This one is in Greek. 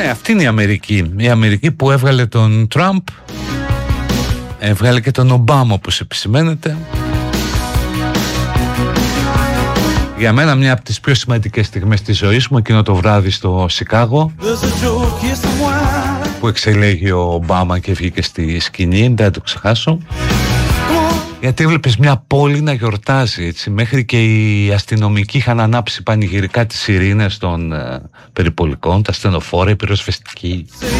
Ναι, αυτή είναι η Αμερική. Η Αμερική που έβγαλε τον Τραμπ, έβγαλε και τον Ομπάμα, όπως επισημαίνεται. Για μένα μια από τις πιο σημαντικές στιγμές της ζωής μου, εκείνο το βράδυ στο Σικάγο, που εξελέγει ο Ομπάμα και βγήκε στη σκηνή, δεν θα το ξεχάσω. Γιατί έβλεπες μια πόλη να γιορτάζει, έτσι, μέχρι και οι αστυνομικοί είχαν ανάψει πανηγυρικά τις σιρήνες των περιπολικών, τα στενοφόρα, οι πυροσβεστικοί.